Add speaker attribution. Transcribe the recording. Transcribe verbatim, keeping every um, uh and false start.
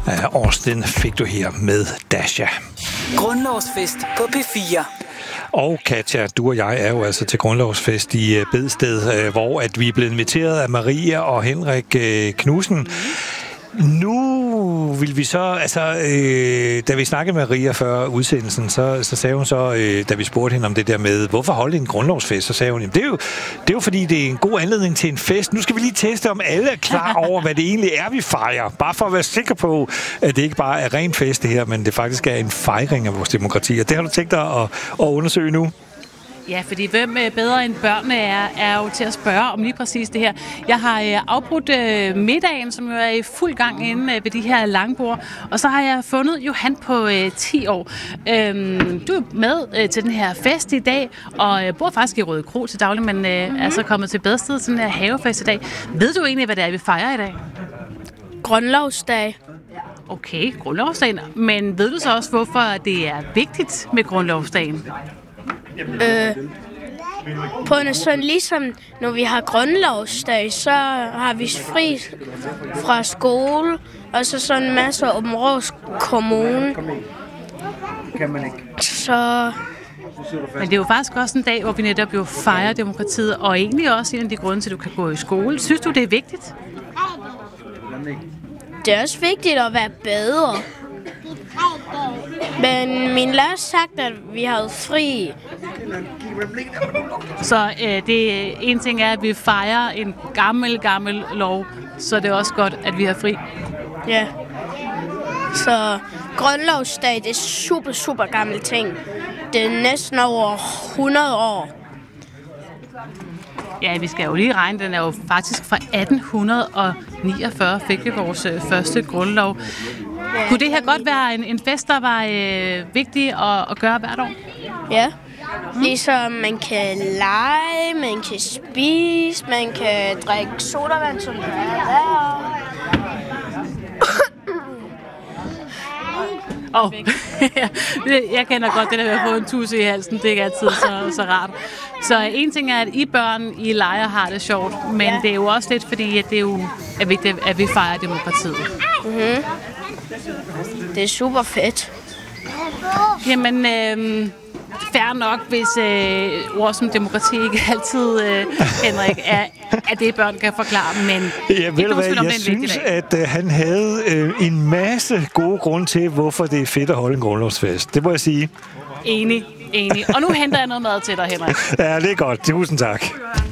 Speaker 1: Uh, Austin fik du her med Dasha.
Speaker 2: Grundlovsfest på P fire.
Speaker 1: Og Katja, du og jeg er jo altså til grundlovsfest i uh, Bedsted, uh, hvor at vi er blevet inviteret af Maria og Henrik uh, Knudsen. Nu vil vi så, altså, øh, da vi snakkede med Maria før udsendelsen, så, så sagde hun så, øh, da vi spurgte hende om det der med, hvorfor holde en grundlovsfest, så sagde hun, jamen, det er, jo, det er jo fordi, det er en god anledning til en fest. Nu skal vi lige teste, om alle er klar over, hvad det egentlig er, vi fejrer. Bare for at være sikker på, at det ikke bare er ren fest det her, men det faktisk er en fejring af vores demokrati. Og det har du tænkt dig at, at undersøge nu?
Speaker 3: Ja, fordi hvem bedre end børnene er, er jo til at spørge om lige præcis det her. Jeg har øh, afbrudt øh, middagen, som jo er i fuld gang inde øh, ved de her langbord, og så har jeg fundet Johan på øh, ti år. Øhm, du er med øh, til den her fest i dag, og øh, bor faktisk i Røde Kro til daglig, men øh, mm-hmm. er så kommet til Bedsted til den her havefest i dag. Ved du egentlig, hvad det er, vi fejrer i dag?
Speaker 4: Grundlovsdag.
Speaker 3: Okay, grundlovsdagen. Men ved du så også, hvorfor det er vigtigt med grundlovsdagen?
Speaker 4: Øh, på en sådan ligesom når vi har grundlovsdag, så har vi fri fra skole, og så sådan en masse om Rås Kommune. Så...
Speaker 3: Men det er jo faktisk også en dag, hvor vi netop jo fejrer demokratiet, og egentlig også en af de grunde til, at du kan gå i skole. Synes du, det er vigtigt?
Speaker 4: Det er også vigtigt at være bedre. Men min lærer sagt, at vi havde fri.
Speaker 3: Så øh, det en ting er, at vi fejrer en gammel, gammel lov, så det er også godt, at vi har fri.
Speaker 4: Ja. Så grundlovsdag, det er super, super gammel ting. Det er næsten over hundrede år.
Speaker 3: Ja, vi skal jo lige regne, den er jo faktisk fra atten niogfyrre fik vi vores øh, første grundlov. Ja. Kunne det her godt være en, en fest, der var øh, vigtig at, at gøre hvert år?
Speaker 4: Ja. Mm. Ligesom man kan lege, man kan spise, man kan drikke sodavand, som der er der.
Speaker 3: Åh, oh. Jeg kender godt det der med at få en tusse i halsen. Det er ikke altid så, så rart. Så en ting er, at I børn, I leger har det sjovt, men ja. Det er jo også lidt fordi, at det er jo er vigtigt, at vi fejrer demokratiet.
Speaker 4: Mm-hmm. Det er super fedt.
Speaker 3: Jamen, øh, fair nok, hvis øh, ord som demokrati ikke altid, øh, Henrik, er, er det, børn kan forklare, men
Speaker 1: ja, ved du hvad, jeg synes, at øh, han havde øh, en masse gode grunde til, hvorfor det er fedt at holde en grundlovsfest. Det må jeg sige.
Speaker 3: Enig, enig. Og nu henter jeg noget mad til dig, Henrik.
Speaker 1: Ja, det er godt. Tusind tak.